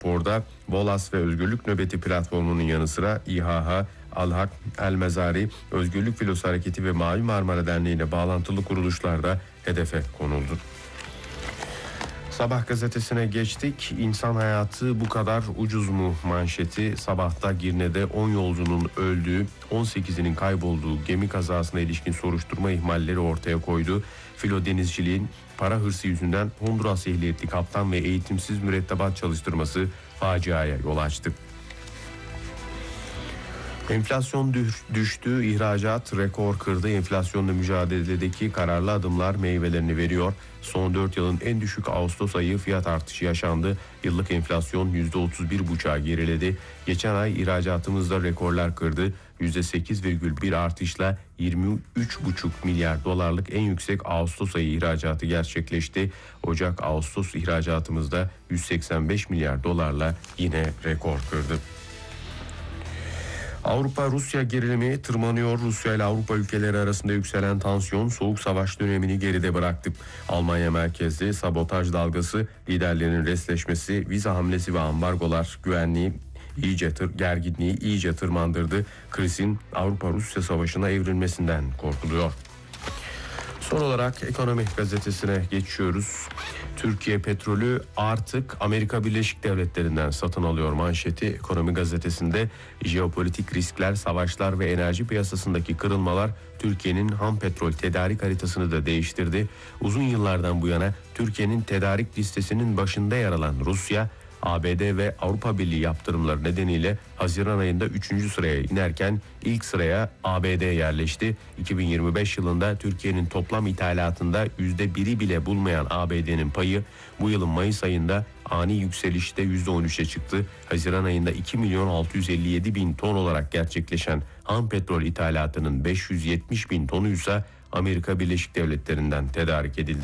Raporda Volas ve Özgürlük Nöbeti platformunun yanı sıra İHH, Al-Hak, El-Mezari, Özgürlük Filosu Hareketi ve Mavi Marmara Derneği ile bağlantılı kuruluşlar da hedefe konuldu. Sabah gazetesine geçtik. İnsan hayatı bu kadar ucuz mu manşeti sabahta Girne'de 10 yolcunun öldüğü, 18'inin kaybolduğu gemi kazasına ilişkin soruşturma ihmalleri ortaya koydu. Filo denizciliğin para hırsı yüzünden Honduras ehliyetli kaptan ve eğitimsiz mürettebat çalıştırması faciaya yol açtı. Enflasyon düştü, ihracat rekor kırdı. Enflasyonla mücadeledeki kararlı adımlar meyvelerini veriyor. Son 4 yılın en düşük Ağustos ayı fiyat artışı yaşandı. Yıllık enflasyon %31,5'a geriledi. Geçen ay ihracatımızda rekorlar kırdı. %8,1 artışla 23,5 milyar dolarlık en yüksek Ağustos ayı ihracatı gerçekleşti. Ocak-Ağustos ihracatımızda 185 milyar dolarla yine rekor kırdı. Avrupa-Rusya gerilimi tırmanıyor. Rusya ile Avrupa ülkeleri arasında yükselen tansiyon Soğuk Savaş dönemini geride bıraktı. Almanya merkezli sabotaj dalgası, liderlerin resleşmesi, vize hamlesi ve ambargolar gerginliği iyice tırmandırdı. Krizin Avrupa-Rusya savaşına evrilmesinden korkuluyor. Son olarak Ekonomi gazetesine geçiyoruz. Türkiye petrolü artık Amerika Birleşik Devletleri'nden satın alıyor manşeti. Ekonomi gazetesinde jeopolitik riskler, savaşlar ve enerji piyasasındaki kırılmalar Türkiye'nin ham petrol tedarik haritasını da değiştirdi. Uzun yıllardan bu yana Türkiye'nin tedarik listesinin başında yer alan Rusya, ABD ve Avrupa Birliği yaptırımları nedeniyle Haziran ayında 3. sıraya inerken ilk sıraya ABD yerleşti. 2025 yılında Türkiye'nin toplam ithalatında %1'i bile bulmayan ABD'nin payı bu yılın Mayıs ayında ani yükselişte %13'e çıktı. Haziran ayında 2.657.000 ton olarak gerçekleşen ham petrol ithalatının 570.000 tonu ise Amerika Birleşik Devletleri'nden tedarik edildi.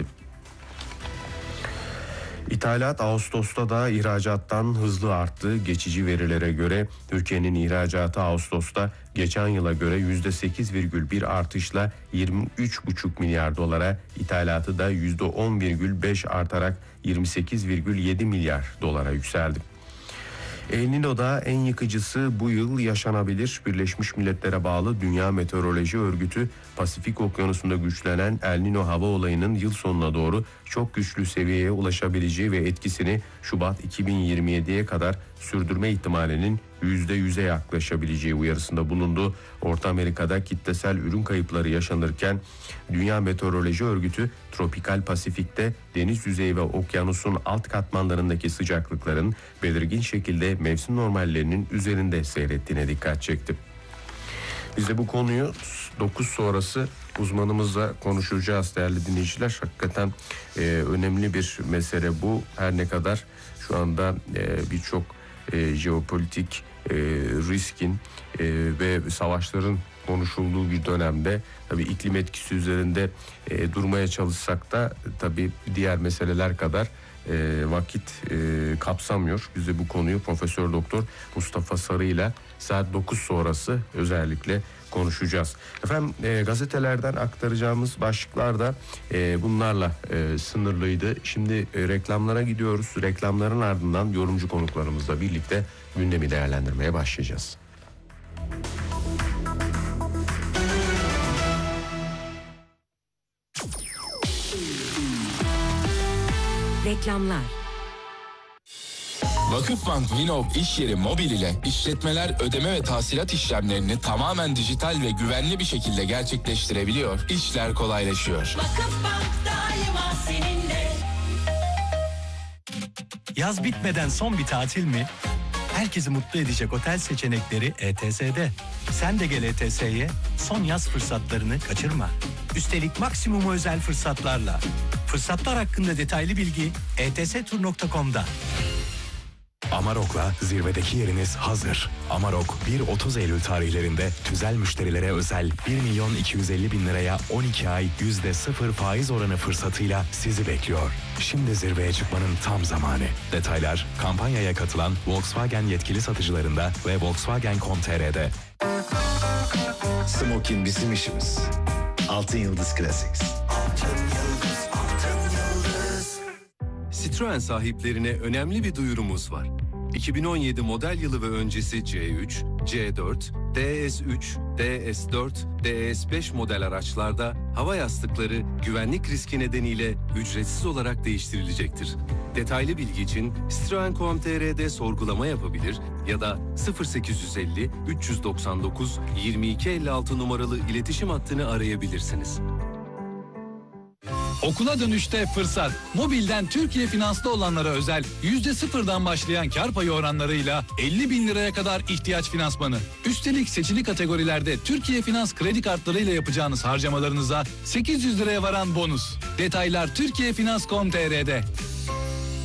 İthalat Ağustos'ta da ihracattan hızlı arttı. Geçici verilere göre Türkiye'nin ihracatı Ağustos'ta geçen yıla göre %8,1 artışla 23,5 milyar dolara, ithalatı da %10,5 artarak 28,7 milyar dolara yükseldi. El Niño'da en yıkıcısı bu yıl yaşanabilir. Birleşmiş Milletler'e bağlı Dünya Meteoroloji Örgütü, Pasifik Okyanusu'nda güçlenen El Niño hava olayının yıl sonuna doğru çok güçlü seviyeye ulaşabileceği ve etkisini Şubat 2027'ye kadar sürdürme ihtimalinin %100'e yaklaşabileceği uyarısında bulundu. Orta Amerika'da kitlesel ürün kayıpları yaşanırken Dünya Meteoroloji Örgütü tropikal Pasifik'te deniz yüzeyi ve okyanusun alt katmanlarındaki sıcaklıkların belirgin şekilde mevsim normallerinin üzerinde seyrettiğine dikkat çekti. Biz de bu konuyu 9 sonrası uzmanımızla konuşacağız değerli dinleyiciler. Hakikaten önemli bir mesele bu. Her ne kadar şu anda birçok jeopolitik riskin ve savaşların konuşulduğu bir dönemde tabii iklim etkisi üzerinde durmaya çalışsak da tabii diğer meseleler kadar vakit kapsamıyor. Biz de bu konuyu Profesör Doktor Mustafa Sarı ile saat 9 sonrası özellikle konuşacağız. Efendim gazetelerden aktaracağımız başlıklar da bunlarla sınırlıydı. Şimdi reklamlara gidiyoruz. Reklamların ardından yorumcu konuklarımızla birlikte gündemi değerlendirmeye başlayacağız. Reklamlar. Vakıfbank Vinov iş yeri mobil ile işletmeler ödeme ve tahsilat işlemlerini tamamen dijital ve güvenli bir şekilde gerçekleştirebiliyor. İşler kolaylaşıyor. Vakıfbank daima seninle. Yaz bitmeden son bir tatil mi? Herkesi mutlu edecek otel seçenekleri ETS'de. Sen de gel ETS'ye, son yaz fırsatlarını kaçırma. Üstelik maksimum özel fırsatlarla. Fırsatlar hakkında detaylı bilgi etstur.com'da. Amarok'la zirvedeki yeriniz hazır. Amarok 1-30 Eylül tarihlerinde tüzel müşterilere özel 1.250.000 liraya 12 ay %0 faiz oranı fırsatıyla sizi bekliyor. Şimdi zirveye çıkmanın tam zamanı. Detaylar kampanyaya katılan Volkswagen yetkili satıcılarında ve Volkswagen.com.tr'de. Smokin bizim işimiz. Altın Yıldız Classics. Citroen sahiplerine önemli bir duyurumuz var. 2017 model yılı ve öncesi C3, C4, DS3, DS4, DS5 model araçlarda hava yastıkları güvenlik riski nedeniyle ücretsiz olarak değiştirilecektir. Detaylı bilgi için Citroen.com.tr'de sorgulama yapabilir ya da 0850 399 2256 numaralı iletişim hattını arayabilirsiniz. Okula dönüşte fırsat. Mobilden Türkiye Finans'ta olanlara özel %0'dan başlayan kar payı oranlarıyla 50 bin liraya kadar ihtiyaç finansmanı. Üstelik seçili kategorilerde Türkiye Finans kredi kartlarıyla yapacağınız harcamalarınıza 800 liraya varan bonus. Detaylar Türkiyefinans.com.tr'de.